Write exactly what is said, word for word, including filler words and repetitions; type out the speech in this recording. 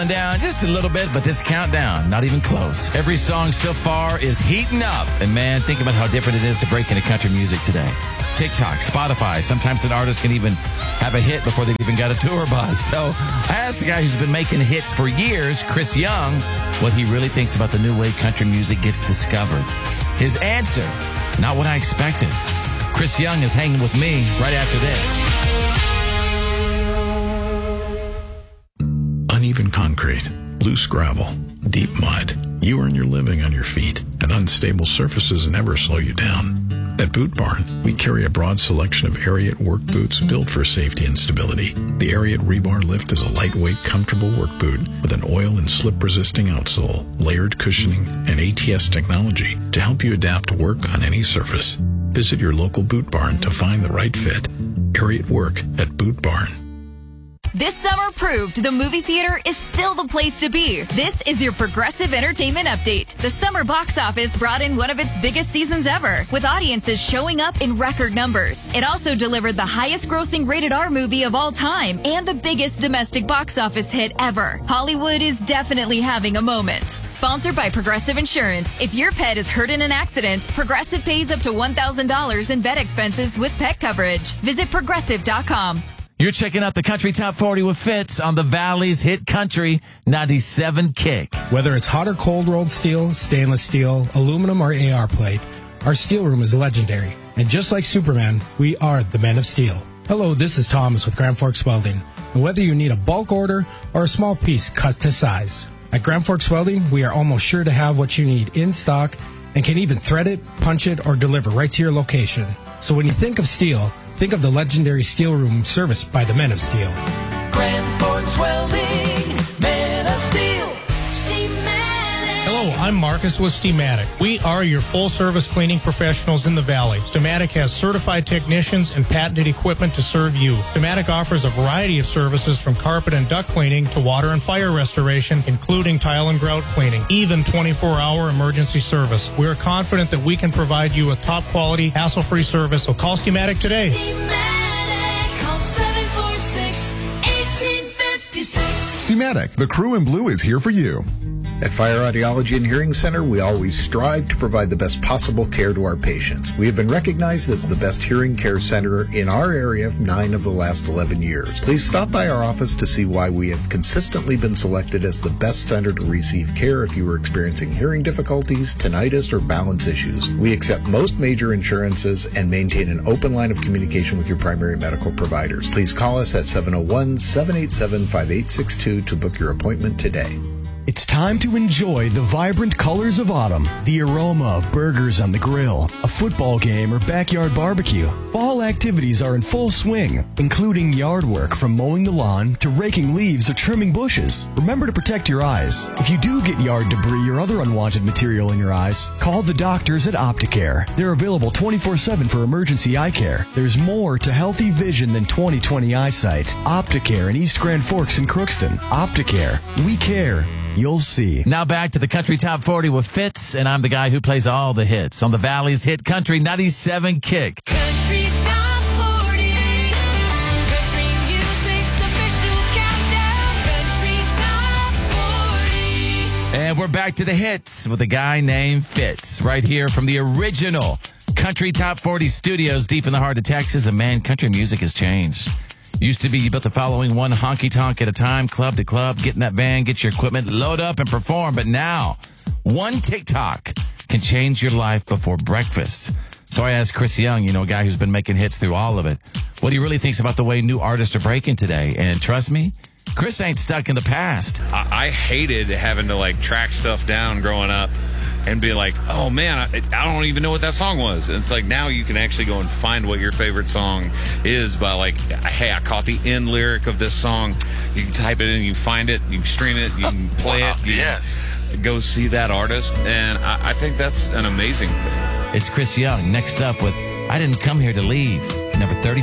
Down just a little bit, but this countdown, not even close. Every song so far is heating up. And man, think about how different it is to break into country music today. TikTok, Spotify, sometimes an artist can even have a hit before they've even got a tour bus. So I asked a guy who's been making hits for years, Chris Young, what he really thinks about the new way country music gets discovered. His answer, not what I expected. Chris Young is hanging with me right after this. Uneven concrete, loose gravel, deep mud. You earn your living on your feet, and unstable surfaces never slow you down. At Boot Barn, we carry a broad selection of Ariat work boots built for safety and stability. The Ariat Rebar Lift is a lightweight, comfortable work boot with an oil and slip-resisting outsole, layered cushioning, and A T S technology to help you adapt to work on any surface. Visit your local Boot Barn to find the right fit. Ariat Work at Boot Barn. This summer proved the movie theater is still the place to be. This is your Progressive Entertainment Update. The summer box office brought in one of its biggest seasons ever, with audiences showing up in record numbers. It also delivered the highest grossing rated R movie of all time and the biggest domestic box office hit ever. Hollywood is definitely having a moment. Sponsored by Progressive Insurance. If your pet is hurt in an accident, Progressive pays up to one thousand dollars in vet expenses with pet coverage. Visit progressive dot com. You're checking out the Country Top forty with Fitz on the Valley's Hit Country ninety-seven Kick. Whether it's hot or cold rolled steel, stainless steel, aluminum, or A R plate, our steel room is legendary. And just like Superman, we are the Men of Steel. Hello, this is Thomas with Grand Forks Welding. And whether you need a bulk order or a small piece cut to size, at Grand Forks Welding, we are almost sure to have what you need in stock and can even thread it, punch it, or deliver right to your location. So when you think of steel, think of the legendary steel room serviced by the Men of Steel. Grand Forks Welding, Men of Steel, Steamatic. Hello, I'm Marcus with Steamatic. We are your full-service cleaning professionals in the Valley. Steamatic has certified technicians and patented equipment to serve you. Steamatic offers a variety of services from carpet and duct cleaning to water and fire restoration, including tile and grout cleaning, even twenty-four hour emergency service. We are confident that we can provide you with top-quality, hassle-free service, so call Steamatic today. Steamatic, call seven four six, one eight five six. Steamatic, the crew in blue is here for you. At Fire Audiology and Hearing Center, we always strive to provide the best possible care to our patients. We have been recognized as the best hearing care center in our area for nine of the last eleven years. Please stop by our office to see why we have consistently been selected as the best center to receive care if you are experiencing hearing difficulties, tinnitus, or balance issues. We accept most major insurances and maintain an open line of communication with your primary medical providers. Please call us at seven oh one, seven eight seven, five eight six two to book your appointment today. It's time to enjoy the vibrant colors of autumn, the aroma of burgers on the grill, a football game, or backyard barbecue. Fall activities are in full swing, including yard work from mowing the lawn to raking leaves or trimming bushes. Remember to protect your eyes. If you do get yard debris or other unwanted material in your eyes, call the doctors at Opticare. They're available twenty-four seven for emergency eye care. There's more to healthy vision than twenty twenty eyesight. Opticare in East Grand Forks and Crookston. Opticare. We care. You'll see. Now back to the Country Top forty with Fitz, and I'm the guy who plays all the hits on the Valley's Hit Country ninety-seven Kick. Country Top forty, country music's official countdown. Country Top forty. And we're back to the hits with a guy named Fitz, right here from the original Country Top forty studios deep in the heart of Texas. And man, country music has changed. Used to be you built the following one honky-tonk at a time, club to club, get in that van, get your equipment, load up, and perform. But now, one TikTok can change your life before breakfast. So I asked Chris Young, you know, a guy who's been making hits through all of it, what he really thinks about the way new artists are breaking today. And trust me, Chris ain't stuck in the past. I, I hated having to, like, track stuff down growing up and be like, oh, man, I, I don't even know what that song was. And it's like now you can actually go and find what your favorite song is by, like, hey, I caught the end lyric of this song. You can type it in, you find it, you can stream it, you can play wow, it. You yes. Go see that artist. And I, I think that's an amazing thing. It's Chris Young next up with I Didn't Come Here to Leave, number thirty.